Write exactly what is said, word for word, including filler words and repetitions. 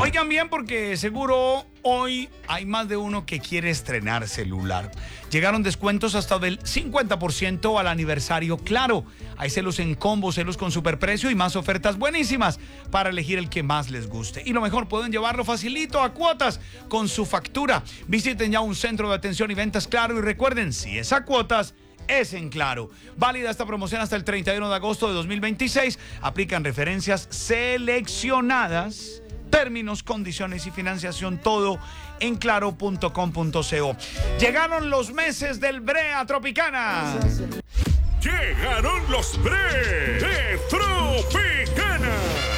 Oigan bien, porque seguro hoy hay más de uno que quiere estrenar celular. Llegaron descuentos hasta del cincuenta por ciento al aniversario Claro. Hay celos en combo, celos con superprecio y más ofertas buenísimas para elegir el que más les guste. Y lo mejor, pueden llevarlo facilito a cuotas con su factura. Visiten ya un centro de atención y ventas Claro y recuerden, si es a cuotas, es en Claro. Válida esta promoción hasta el treinta y uno de agosto de dos mil veintiséis. Aplican referencias seleccionadas. Términos, condiciones y financiación, todo en claro punto com punto co. Llegaron los meses del Brea Tropicana. Llegaron los Bre de Tropicana.